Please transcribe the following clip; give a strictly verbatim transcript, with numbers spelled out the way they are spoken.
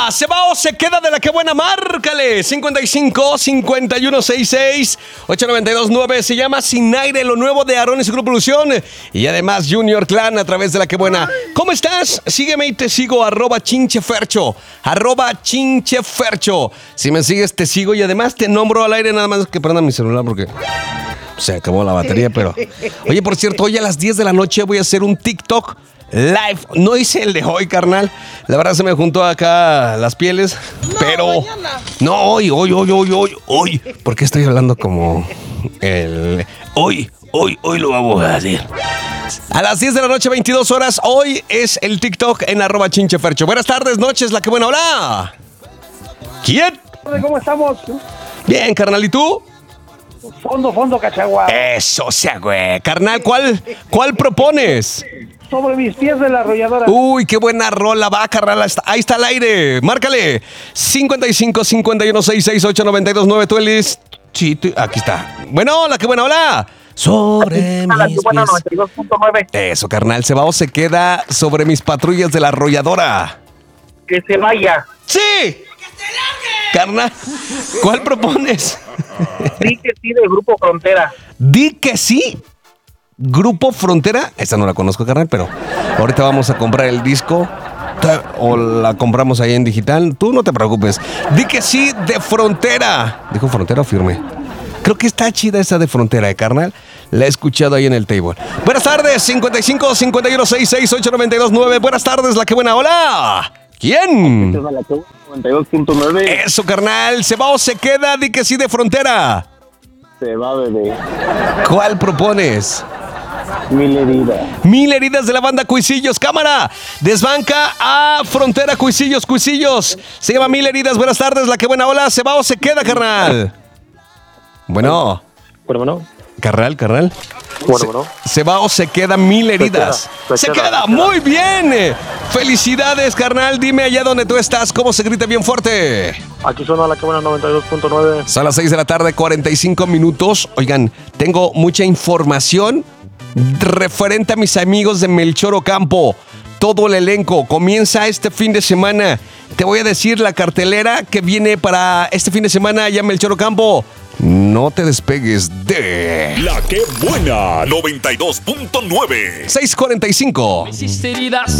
¿Se va o se queda de la que buena? Márcale. cincuenta y cinco, cincuenta y uno, sesenta y seis, ochocientos noventa y dos nueve. Se llama Sin Aire, lo nuevo de Aarón y su Grupo Ilusión. Y además Junior Clan a través de la que buena. ¿Cómo estás? Sígueme y te sigo. Arroba chinchefercho. Arroba chinchefercho. Si me sigues te sigo y además te nombro al aire, nada más que prenda mi celular porque se acabó la batería, pero... Oye, por cierto, hoy a las diez de la noche voy a hacer un TikTok live. No hice el de hoy, carnal. La verdad se me juntó acá las pieles, no, pero... Mañana. No, hoy, hoy, hoy, hoy, hoy, hoy. ¿Por qué estoy hablando como el... Hoy, hoy, hoy lo vamos a decir. A las diez de la noche, veintidós horas, hoy es el TikTok en arroba chinchefercho. Buenas tardes, noches, la que buena, hola. ¿Quién? ¿Cómo estamos? Bien, carnal, ¿y tú? Fondo, fondo, Cachagua. Eso, sea, güey. Carnal, ¿cuál, cuál propones? Sobre mis pies de la arrolladora. Uy, qué buena rola, va, carnal. Ahí está el aire. Márcale. cincuenta y cinco, cincuenta y uno, sesenta y seis, ochocientos noventa y dos nueve. Tú, Elis. Sí, tú, aquí está. Bueno, hola, qué buena, hola. Sobre mis pies. noventa y dos punto nueve. Eso, carnal. ¿Se va o se queda sobre mis patrullas de la arrolladora? Que se vaya. ¡Sí! Carnal, ¿cuál propones? Di que sí, del Grupo Frontera. Di que sí. Grupo Frontera. Esta no la conozco, carnal, pero ahorita vamos a comprar el disco. O la compramos ahí en digital. Tú no te preocupes. Di que sí de Frontera. ¿Dijo Frontera o firme? Creo que está chida esa de Frontera, ¿eh, carnal? La he escuchado ahí en el table. Buenas tardes, cincuenta y cinco, cincuenta y uno, sesenta y seis, ochocientos noventa y dos nueve. Buenas tardes, la que buena. Hola. ¿Quién? noventa y dos punto nueve. Eso, carnal. ¿Se va o se queda? Di que sí de Frontera. Se va, bebé. ¿Cuál propones? Mil heridas. Mil heridas de la banda Cuisillos. Cámara. Desbanca a Frontera Cuisillos. Cuisillos. Se llama Mil heridas. Buenas tardes, la que buena. Hola. ¿Se va o se queda, carnal? Bueno. Bueno, bueno. Carnal, carnal. Bueno, bueno. Se, se va o se queda Mil heridas. Se queda, se se queda. queda. Muy bien. Felicidades, carnal. Dime allá donde tú estás, ¿cómo se grita bien fuerte? Aquí suena la que buena noventa y dos punto nueve. Son las seis de la tarde, cuarenta y cinco minutos. Oigan, tengo mucha información referente a mis amigos de Melchor Ocampo. Todo el elenco comienza este fin de semana. Te voy a decir la cartelera que viene para este fin de semana allá en Melchor Ocampo. No te despegues de... La que buena noventa y dos punto nueve. seis cuarenta y cinco. Me hiciste heridas